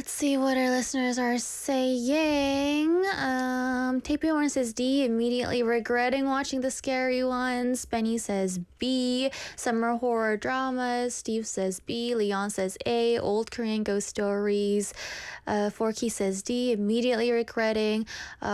Let's see what our listeners are saying. Tapeworm says D, immediately regretting watching the scary ones. Benny says B, summer horror dramas. Steve says B, Leon says A, old Korean ghost stories. Forky says D, immediately regretting.